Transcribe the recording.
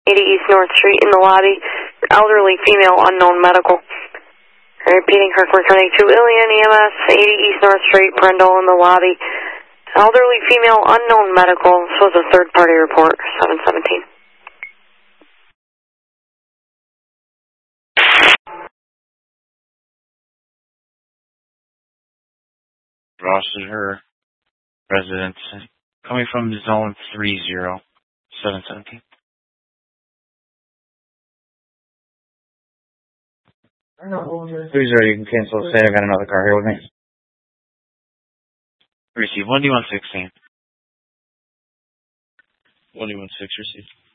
80 East North Street in the lobby. Elderly female unknown medical. Repeating, Kirkland County 2 Ilion EMS, 80 East North Street, Brendel in the lobby. Elderly female unknown medical. This was a third party report, 717. Rossiter residence coming from zone 30, 717. Who's there? You can cancel. Say I got another car here with me. Receive 1D16. 1D16 received.